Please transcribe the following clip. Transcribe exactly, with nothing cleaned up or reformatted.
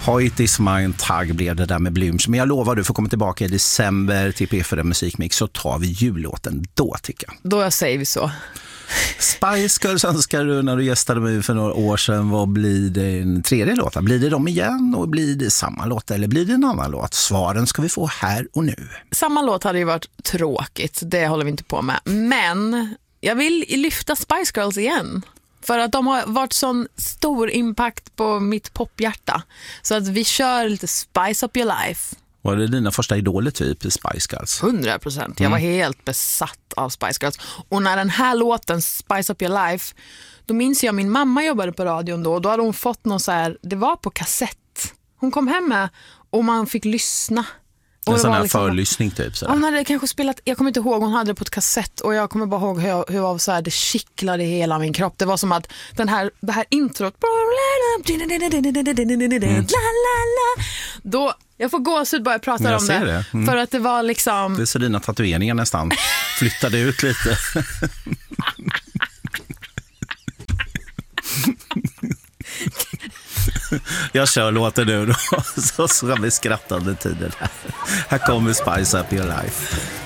Heut is mein Tag blev det där med Blums. Men jag lovar, du får komma tillbaka i december till P fyra Musikmix, så tar vi jullåten då, tycker jag. Då säger vi så. Spice Girls önskar du när du gästade mig för några år sedan. Vad blir det en tredje låt? Blir det dem igen och blir det samma låt eller blir det en annan låt? Svaren ska vi få här och nu. Samma låt hade ju varit tråkigt, det håller vi inte på med. Men jag vill lyfta Spice Girls igen. För att de har varit sån stor impact på mitt pophjärta. Så att vi kör lite Spice Up Your Life. Var det dina första idoler typ, Spice Girls? hundra procent. Jag var helt besatt av Spice Girls. Och när den här låten, Spice Up Your Life, då minns jag min mamma jobbade på radion då. Då hade hon fått någon så här, det var på kassett. Hon kom hem med och man fick lyssna. Och en sån här liksom, förlyssning typ. Så hon hade kanske spelat, jag kommer inte ihåg, hon hade det på ett kassett. Och jag kommer bara ihåg hur, jag, hur jag, så här, det kittlade i hela min kropp. Det var som att den här, det här introt mm. då, jag får gåshud bara jag pratar jag om det, det. Mm. För att det var liksom, det är så dina tatueringar nästan flyttade ut lite. Jag kör låten nu då, så ska vi skratta under tiden här. Här kommer Spice Up Your Life.